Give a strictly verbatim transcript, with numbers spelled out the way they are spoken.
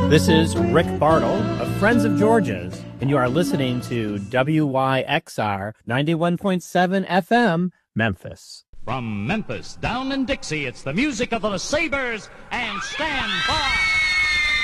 This is Rick Bartle of Friends of George's, and you are listening to W Y X R ninety-one point seven F M, Memphis. From Memphis, down in Dixie, it's the music of the Sabres and Stand By.